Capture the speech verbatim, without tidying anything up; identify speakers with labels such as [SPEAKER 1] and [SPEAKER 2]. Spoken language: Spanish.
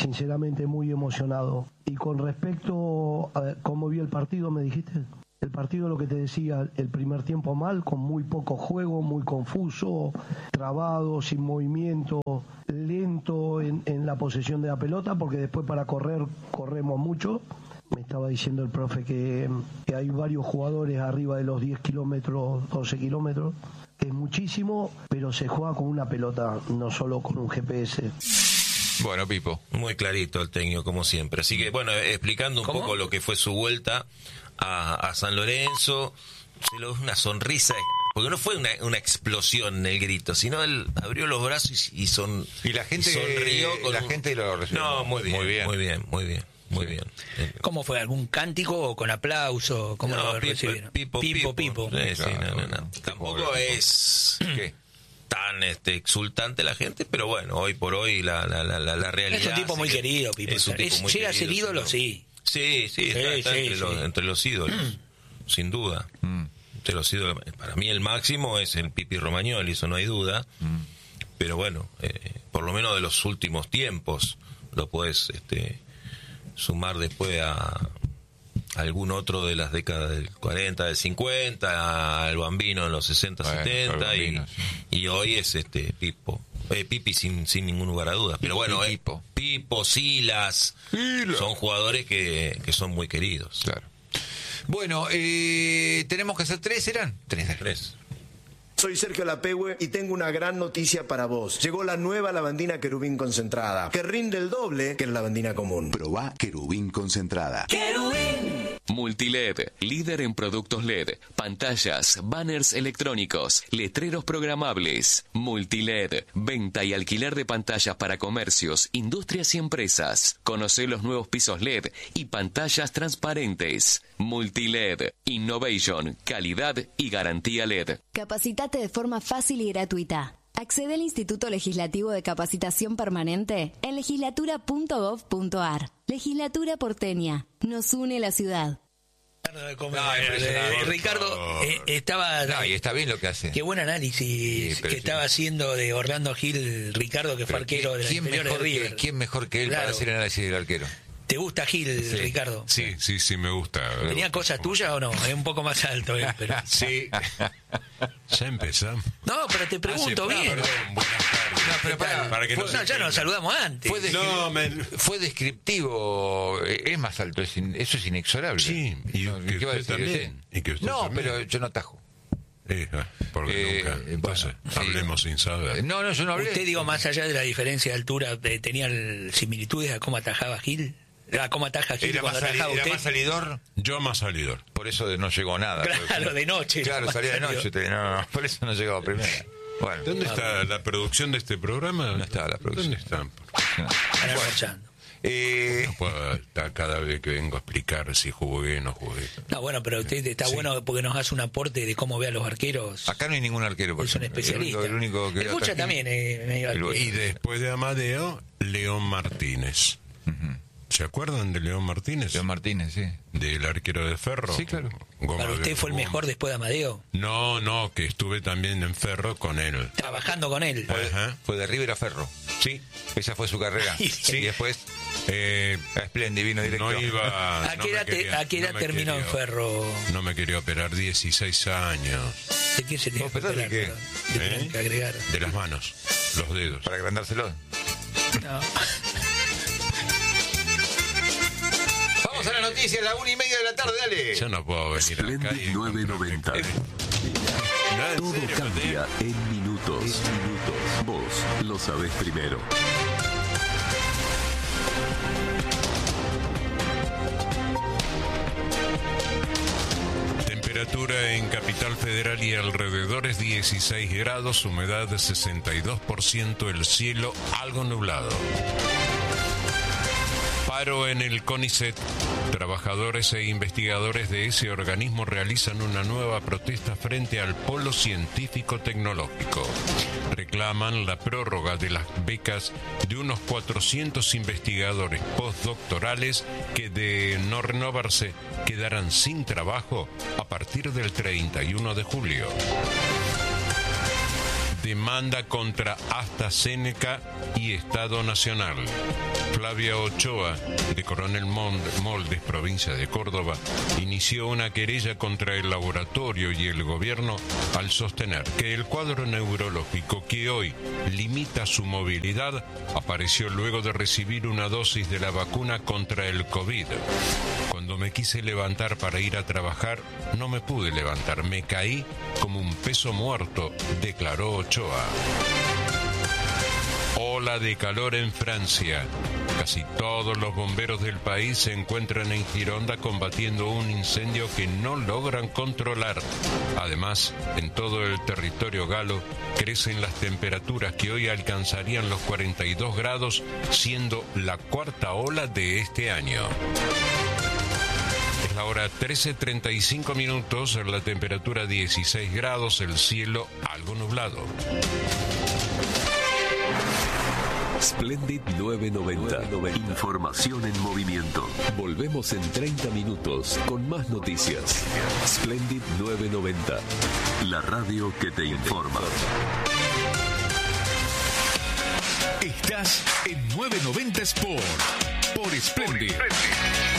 [SPEAKER 1] sinceramente muy emocionado. Y con respecto a cómo vi el partido, ¿me dijiste? El partido, lo que te decía, el primer tiempo mal, con muy poco juego, muy confuso, trabado, sin movimiento, lento en, en la posesión de la pelota, porque después para correr, corremos mucho. Me estaba diciendo el profe que, que hay varios jugadores arriba de los diez kilómetros, doce kilómetros, que es muchísimo, pero se juega con una pelota, no solo con un G P S.
[SPEAKER 2] Bueno, Pipo.
[SPEAKER 3] Muy clarito el técnico, como siempre. Así que, bueno, explicando un
[SPEAKER 2] ¿Cómo?
[SPEAKER 3] poco lo que fue su vuelta a, a San Lorenzo, se lo una sonrisa, porque no fue una, una explosión en el grito, sino él abrió los brazos y, y, son,
[SPEAKER 2] y la gente,
[SPEAKER 3] y sonrió con
[SPEAKER 2] la
[SPEAKER 3] un...
[SPEAKER 2] gente lo recibió.
[SPEAKER 3] No, muy bien, muy bien, muy bien, muy bien. Muy bien.
[SPEAKER 4] ¿Cómo fue? ¿Algún cántico o con aplauso? ¿Cómo
[SPEAKER 3] no,
[SPEAKER 4] lo
[SPEAKER 3] pipo,
[SPEAKER 4] recibieron?
[SPEAKER 3] Pipo,
[SPEAKER 4] Pipo,
[SPEAKER 3] pipo.
[SPEAKER 4] pipo.
[SPEAKER 3] Sí, sí, no, no, no. Tampoco es
[SPEAKER 2] ¿Qué?
[SPEAKER 3] tan este, exultante la gente, pero bueno, hoy por hoy la, la, la, la realidad...
[SPEAKER 4] Es un tipo muy querido, Pipo.
[SPEAKER 3] Es un tipo
[SPEAKER 4] Es,
[SPEAKER 3] muy
[SPEAKER 4] llega
[SPEAKER 3] querido,
[SPEAKER 4] a ser ídolo,
[SPEAKER 3] ¿no?
[SPEAKER 4] sí.
[SPEAKER 3] Sí, sí, está,
[SPEAKER 4] Sí,
[SPEAKER 3] está
[SPEAKER 4] sí,
[SPEAKER 3] entre,
[SPEAKER 4] sí.
[SPEAKER 3] Los, entre los ídolos, sin duda.
[SPEAKER 2] Mm.
[SPEAKER 3] Entre los ídolos. Para mí el máximo es el Pipi Romagnoli, eso no hay duda.
[SPEAKER 2] Mm.
[SPEAKER 3] Pero bueno, eh, por lo menos de los últimos tiempos lo puedes este, sumar después a algún otro de las décadas del cuarenta, del cincuenta, al Bambino en los sesenta,
[SPEAKER 2] Bueno,
[SPEAKER 3] setenta,
[SPEAKER 2] Bambino,
[SPEAKER 3] y,
[SPEAKER 2] sí.
[SPEAKER 3] y hoy es este Pipo. Eh, Pipi sin, sin ningún lugar a dudas. Pero bueno, eh,
[SPEAKER 2] Pipo.
[SPEAKER 3] Pipo, Silas,
[SPEAKER 2] Silas.
[SPEAKER 3] son jugadores que, que son muy queridos.
[SPEAKER 2] Claro. Bueno, eh, tenemos que hacer tres, ¿eran? Tres.
[SPEAKER 3] Tres.
[SPEAKER 5] Soy Sergio Lapehue y tengo una gran noticia para vos. Llegó la nueva lavandina Querubín concentrada, que rinde el doble que la lavandina común.
[SPEAKER 6] Probá Querubín concentrada.
[SPEAKER 7] Multiled, líder en productos L E D, pantallas, banners electrónicos, letreros programables. Multiled, venta y alquiler de pantallas para comercios, industrias y empresas. Conoce los nuevos pisos L E D y pantallas transparentes. Multiled, innovation, calidad y garantía L E D.
[SPEAKER 8] Capacitate de forma fácil y gratuita. Accede al Instituto Legislativo de Capacitación Permanente en legislatura punto gov punto ar. Legislatura porteña. Nos une la ciudad.
[SPEAKER 4] No,
[SPEAKER 2] impresionante.
[SPEAKER 4] eh, Ricardo eh, estaba...
[SPEAKER 2] No, y está bien lo que hace.
[SPEAKER 4] Qué buen análisis
[SPEAKER 2] Sí, pero
[SPEAKER 4] que
[SPEAKER 2] sí.
[SPEAKER 4] estaba haciendo de Orlando Gil, Ricardo, que fue
[SPEAKER 2] Pero
[SPEAKER 4] arquero de la
[SPEAKER 2] ¿quién
[SPEAKER 4] inferior de
[SPEAKER 2] mejor, que,
[SPEAKER 4] River.
[SPEAKER 2] ¿Quién mejor que él
[SPEAKER 4] Claro.
[SPEAKER 2] para hacer el análisis del arquero?
[SPEAKER 4] ¿Te gusta Gil,
[SPEAKER 2] Sí.
[SPEAKER 4] Ricardo?
[SPEAKER 9] Sí, sí, sí, me gusta.
[SPEAKER 4] ¿Tenía cosas tuyas o no? Es un poco más alto, eh, pero...
[SPEAKER 9] Sí. Ya empezamos.
[SPEAKER 4] No, pero te pregunto
[SPEAKER 9] Ah, sí,
[SPEAKER 4] bien.
[SPEAKER 9] perdón, buenas tardes.
[SPEAKER 2] No, pero para,
[SPEAKER 9] Para que no
[SPEAKER 4] No,
[SPEAKER 9] se
[SPEAKER 4] ya nos
[SPEAKER 9] entienda.
[SPEAKER 4] saludamos antes.
[SPEAKER 2] Fue, descri-
[SPEAKER 9] No, me-
[SPEAKER 2] fue descriptivo, eh, es más alto, es in- eso es inexorable.
[SPEAKER 9] Sí, y
[SPEAKER 2] No,
[SPEAKER 9] que
[SPEAKER 2] ¿qué va a
[SPEAKER 9] usted
[SPEAKER 2] decir
[SPEAKER 9] también, y que usted
[SPEAKER 2] no,
[SPEAKER 9] también.
[SPEAKER 2] pero yo no atajo.
[SPEAKER 9] Eh, ah, porque
[SPEAKER 2] Eh,
[SPEAKER 9] nunca.
[SPEAKER 2] bueno,
[SPEAKER 9] Entonces,
[SPEAKER 2] sí.
[SPEAKER 9] hablemos sin saber.
[SPEAKER 2] No, no, yo no hablé.
[SPEAKER 4] Usted, digo, más allá de la diferencia de altura, eh, ¿tenía el- similitudes a cómo atajaba Gil? ¿A cómo ataja Gil
[SPEAKER 2] Era, más,
[SPEAKER 4] cuando
[SPEAKER 2] sali-
[SPEAKER 4] atajaba
[SPEAKER 2] era
[SPEAKER 4] usted?
[SPEAKER 2] más salidor,
[SPEAKER 9] Yo más salidor.
[SPEAKER 2] por eso no llegó nada.
[SPEAKER 4] Claro, de noche.
[SPEAKER 2] Claro,
[SPEAKER 4] Más
[SPEAKER 2] salía de
[SPEAKER 4] salidor.
[SPEAKER 2] noche. te- No, no, por eso no llegó primero. Bueno,
[SPEAKER 9] ¿Dónde está la producción de este programa?
[SPEAKER 2] No está la producción.
[SPEAKER 9] ¿Dónde están?
[SPEAKER 4] Están almorzando.
[SPEAKER 2] eh,
[SPEAKER 9] No puedo estar cada vez que vengo a explicar si jugué o no jugué.
[SPEAKER 4] No, bueno, pero usted está
[SPEAKER 9] Sí.
[SPEAKER 4] bueno porque nos hace un aporte de cómo ve a los arqueros.
[SPEAKER 2] acá no hay ningún arquero. Por
[SPEAKER 4] Es un
[SPEAKER 2] ejemplo.
[SPEAKER 4] especialista.
[SPEAKER 2] El único, el único que
[SPEAKER 4] El Bucha
[SPEAKER 2] ataca-
[SPEAKER 4] también es medio
[SPEAKER 2] El-
[SPEAKER 4] arquero.
[SPEAKER 9] Y después de Amadeo, León Martínez.
[SPEAKER 2] Ujú.
[SPEAKER 9] ¿Se acuerdan de León Martínez?
[SPEAKER 2] León Martínez, sí.
[SPEAKER 9] Del arquero de Ferro.
[SPEAKER 2] Sí, claro.
[SPEAKER 9] Goma
[SPEAKER 4] ¿Para usted
[SPEAKER 9] de-
[SPEAKER 4] fue el
[SPEAKER 9] goma.
[SPEAKER 4] mejor después de Amadeo?
[SPEAKER 9] No, no, que estuve también en Ferro con él.
[SPEAKER 4] Trabajando con él.
[SPEAKER 2] Fue,
[SPEAKER 9] Ajá.
[SPEAKER 2] fue de River a Ferro.
[SPEAKER 9] Sí.
[SPEAKER 2] Esa fue su carrera.
[SPEAKER 4] Sí.
[SPEAKER 2] Y después,
[SPEAKER 9] Eh,
[SPEAKER 2] a Splendid vino directo.
[SPEAKER 9] no iba...
[SPEAKER 4] ¿A
[SPEAKER 9] no
[SPEAKER 4] qué
[SPEAKER 9] me
[SPEAKER 4] edad, te-
[SPEAKER 9] quería-
[SPEAKER 4] a qué edad
[SPEAKER 9] no me
[SPEAKER 4] terminó en
[SPEAKER 9] quería-
[SPEAKER 4] Ferro?
[SPEAKER 9] No me quería operar, dieciséis años.
[SPEAKER 4] ¿De qué se tiene
[SPEAKER 2] ¿Vos
[SPEAKER 4] que
[SPEAKER 2] operás de
[SPEAKER 4] operar,
[SPEAKER 2] qué?
[SPEAKER 4] perdón? ¿Qué
[SPEAKER 9] ¿Eh?
[SPEAKER 4] tienen que agregar?
[SPEAKER 9] De las manos, los dedos.
[SPEAKER 2] Para agrandárselo.
[SPEAKER 4] No.
[SPEAKER 2] Vamos a la noticia, a la una y media de la tarde, dale.
[SPEAKER 9] Yo no puedo venir acá
[SPEAKER 6] Splendid
[SPEAKER 9] y...
[SPEAKER 6] nueve noventa.
[SPEAKER 9] No, en
[SPEAKER 6] Todo
[SPEAKER 9] serio,
[SPEAKER 6] cambia en minutos. minutos. Vos lo sabés primero.
[SPEAKER 9] Temperatura en Capital Federal y alrededores dieciséis grados, humedad de sesenta y dos por ciento, el cielo algo nublado. Paro en el CONICET. Trabajadores e investigadores de ese organismo realizan una nueva protesta frente al Polo Científico Tecnológico. Reclaman la prórroga de las becas de unos cuatrocientos investigadores postdoctorales que, de no renovarse, quedarán sin trabajo a partir del treinta y uno de julio. demanda contra AstraZeneca y Estado Nacional. Flavia Ochoa, de Coronel Moldes, provincia de Córdoba, inició una querella contra el laboratorio y el gobierno al sostener que el cuadro neurológico que hoy limita su movilidad apareció luego de recibir una dosis de la vacuna contra el COVID. Cuando me quise levantar para ir a trabajar, no me pude levantar, me caí como un peso muerto, declaró Ochoa. Ola de calor en Francia. Casi todos los bomberos del país se encuentran en Gironda combatiendo un incendio que no logran controlar. Además, en todo el territorio galo crecen las temperaturas que hoy alcanzarían los cuarenta y dos grados, siendo la cuarta ola de este año. Es la hora trece treinta y cinco minutos, la temperatura dieciséis grados, el cielo algo nublado.
[SPEAKER 6] Splendid novecientos noventa. Información en movimiento. Volvemos en treinta minutos con más noticias. Splendid novecientos noventa. La radio que te informa.
[SPEAKER 10] Estás en novecientos noventa Sport por Splendid.